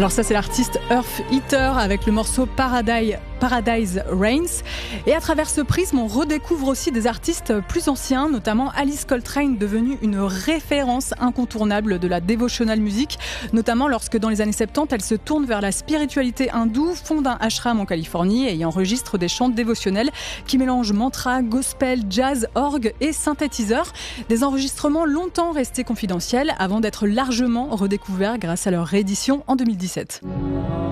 Alors ça, c'est l'artiste Earth Eater avec le morceau Paradise Reigns. Et à travers ce prisme, on redécouvre aussi des artistes plus anciens, notamment Alice Coltrane, devenue une référence incontournable de la devotional music, notamment lorsque dans les années 70, elle se tourne vers la spiritualité hindoue, fonde un ashram en Californie et y enregistre des chants dévotionnels qui mélangent mantra, gospel, jazz, orgue et synthétiseur. Des enregistrements longtemps restés confidentiels avant d'être largement redécouverts grâce à leur réédition en 2017.